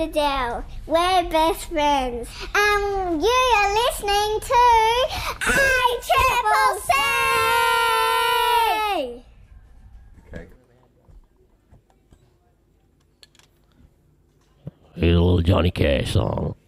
Adele. We're best friends. And you are listening to ICCC! Okay. Here's a little Johnny Cash song.